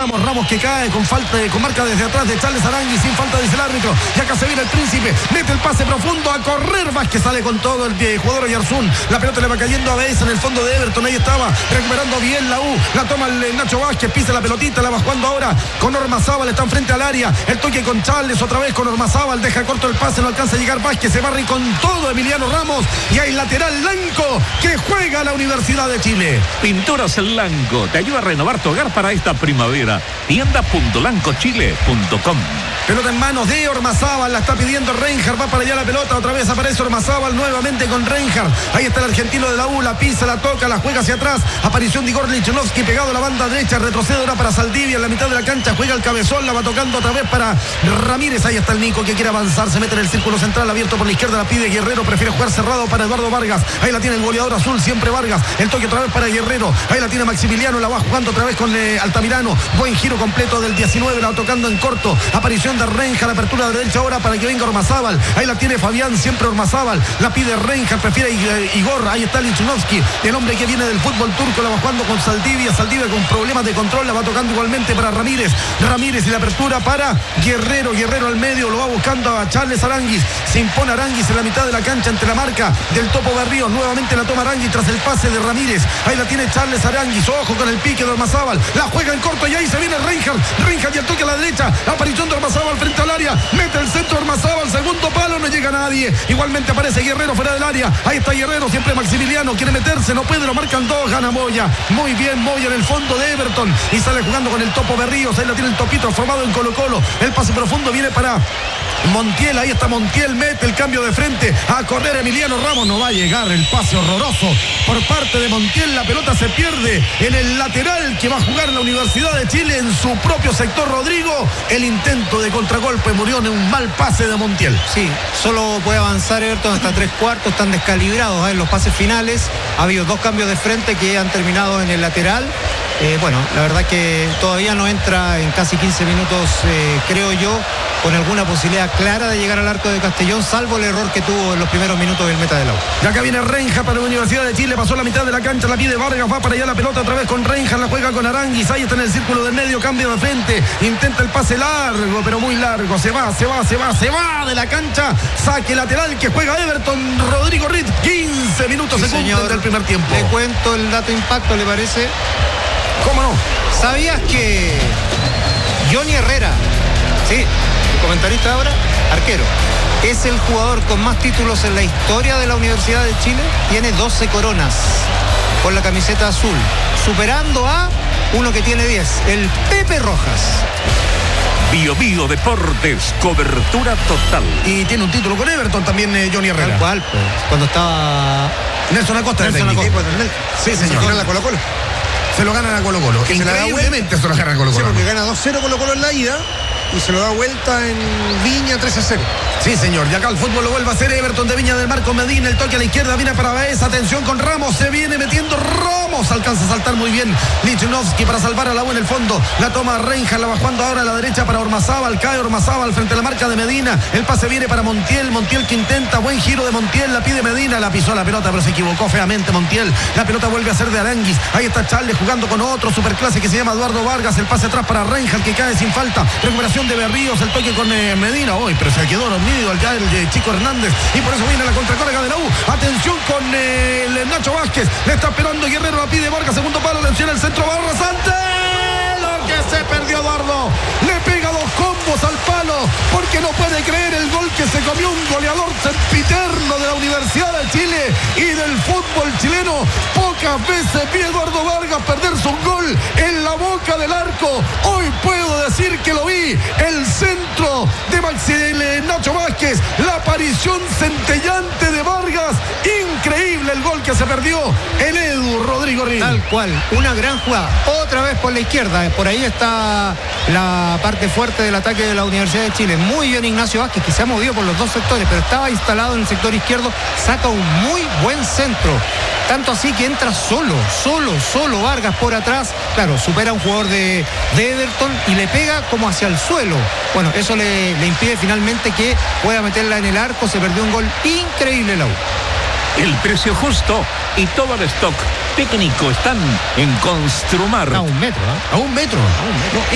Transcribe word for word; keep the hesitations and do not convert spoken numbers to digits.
Ramos, Ramos que cae con falta, con marca desde atrás de Charles Aránguiz, sin falta dice el árbitro. Y acá se viene el Príncipe, mete el pase profundo a correr. Vázquez sale con todo el eh, jugador Oyarzún. La pelota le va cayendo a Baeza en el fondo de Everton. Ahí estaba recuperando bien la U. La toma el eh, Nacho Vázquez, pisa la pelotita, la va jugando ahora con Ormazábal. Están frente al área. El toque con Charles, otra vez con Ormazábal. Deja corto el pase, no alcanza a llegar Vázquez. Se barre con todo Emiliano Ramos. Y hay lateral Lanco que juega a la Universidad de Chile. Pinturas El Lanco te ayuda a renovar tu hogar para esta primavera. tienda punto lanco chile punto com. Pelota en manos de Ormazábal, la está pidiendo Reinhardt, va para allá la pelota, otra vez aparece Ormazábal nuevamente con Reinhardt. Ahí está el argentino de la U, la pisa, la toca, la juega hacia atrás. Aparición de Igor Lichnowsky pegado a la banda derecha, retrocede ahora para Saldivia en la mitad de la cancha, juega el cabezón, la va tocando otra vez para Ramírez. Ahí está el Nico que quiere avanzar, se mete en el círculo central abierto por la izquierda, la pide Guerrero, prefiere jugar cerrado para Eduardo Vargas. Ahí la tiene el goleador azul, siempre Vargas. El toque otra vez para Guerrero, ahí la tiene Maximiliano, la va jugando otra vez con eh, Altamirano. Buen giro completo del diecinueve, la va tocando en corto. Aparición de Reinhardt, apertura de derecha ahora para que venga Ormazábal. Ahí la tiene Fabián, siempre Ormazábal. La pide Reinhardt, prefiere Igor. Ahí está Lichnowsky, el hombre que viene del fútbol turco, la va jugando con Saldivia. Saldivia con problemas de control, la va tocando igualmente para Ramírez. Ramírez y la apertura para Guerrero. Guerrero al medio, lo va buscando a Charles Aránguiz. Se impone Aránguiz en la mitad de la cancha ante la marca del Topo Berríos. Nuevamente la toma Aránguiz tras el pase de Ramírez. Ahí la tiene Charles Aránguiz. Ojo con el pique de Ormazábal. La juega en corto y ahí se viene Reinhardt. Reinhardt y el toque a la derecha. La aparición de Ormazábal frente al área. Mete el centro Ormazábal, segundo palo, no llega nadie. Igualmente aparece Guerrero fuera del área. Ahí está Guerrero, siempre Maximiliano. Quiere meterse, no puede, lo marcan dos. Gana Moya. Muy bien Moya en el fondo de Everton. Y sale jugando con el Topo Berríos. Ahí la tiene el Topito formado en Colo Colo. El pase profundo viene para Montiel. Ahí está Montiel, mete el cambio de frente. A correr Emiliano Ramos. No va a llegar el pase horroroso por parte de Montiel. La pelota se pierde en el lateral que va a jugar la Universidad de Chile en su propio sector. Rodrigo, el intento de contragolpe murió en un mal pase de Montiel. Sí, solo puede avanzar Everton hasta tres cuartos, están descalibrados ¿eh? en los pases finales. Ha habido dos cambios de frente que han terminado en el lateral. Eh, bueno, la verdad que todavía no entra en casi quince minutos, eh, creo yo, con alguna posibilidad clara de llegar al arco de Castellón, salvo el error que tuvo en los primeros minutos del meta del auto. Y acá viene Reinhardt para la Universidad de Chile, pasó la mitad de la cancha, la pide Vargas, va para allá la pelota otra vez con Reinhardt, la juega con Aránguiz, ahí está en el círculo del medio, cambio de frente, intenta el pase largo, pero muy largo, se va, se va, se va, se va de la cancha, saque lateral que juega Everton, Rodrigo Reed, quince minutos sí, se cumplen del primer tiempo. Le cuento el dato impacto, ¿le parece? ¿Cómo no? ¿Sabías que Johnny Herrera, sí, el comentarista ahora, arquero, es el jugador con más títulos en la historia de la Universidad de Chile? Tiene doce coronas con la camiseta azul, superando a uno que tiene diez, el Pepe Rojas. Bio Bio Deportes, cobertura total. Y tiene un título con Everton también, eh, Johnny Herrera. Tal cual, pues, cuando estaba Nelson Acosta. Nelson Acosta. Sí, señor. Se la Colo Colo. Se lo ganan a Colo Colo. Que se la da Increíblemente se lo ganan a Colo Colo. Sí, porque gana dos cero Colo Colo en la ida y se lo da vuelta en Viña tres a cero. Sí, señor. Y acá el fútbol lo vuelve a hacer Everton de Viña del Mar con Medina. El toque a la izquierda viene para Baeza. Atención con Ramos. Se viene metiendo Ramos. Alcanza a saltar muy bien Lichnowsky para salvar a la U en el fondo. La toma Reinhardt. La va jugando ahora a la derecha para Ormazábal. Cae Ormazábal frente a la marca de Medina. El pase viene para Montiel. Montiel que intenta. Buen giro de Montiel. La pide Medina. La pisó la pelota, pero se equivocó feamente Montiel. La pelota vuelve a ser de Aránguiz. Ahí está Charles jugando con otro superclase que se llama Eduardo Vargas. El pase atrás para Reinhardt que cae sin falta. Recuperación de Berríos. El toque con eh, Medina. Hoy, pero se quedó dormido al caer el eh, Chico Hernández. Y por eso viene la contracarga de la U. Atención con eh, el Nacho Vázquez. Le está esperando Guerrero. La pide Vargas. Segundo palo. Atención el centro. Va rasante. Lo que se perdió Eduardo. Le pega dos combos al palo. Porque no puede creer el gol que se comió un goleador sempiterno de la Universidad de Chile y del fútbol chileno. Pocas veces vi a Eduardo Vargas perderse un gol en la boca del arco. Hoy puedo decir que lo vi. El centro de Maxi de Nacho Vázquez. La aparición centellante de Vargas. Increíble el gol que se perdió el Edu Rodrigo Ríos. Tal cual, una gran jugada. Otra vez por la izquierda. Por ahí está la parte fuerte del ataque de la Universidad de Chile. Muy bien Ignacio Vázquez, que se ha movido por los dos sectores, pero estaba instalado en el sector izquierdo. Saca un muy buen centro. Tanto así que entra solo, solo, solo Vargas por atrás. Claro, supera a un jugador de, de Everton y le pega como hacia el suelo. Bueno, eso le, le impide finalmente que pueda meterla en el arco. Se perdió un gol increíble la U. El precio justo y todo el stock técnico están en Construmar. A un metro, ¿eh? A un metro. A un metro.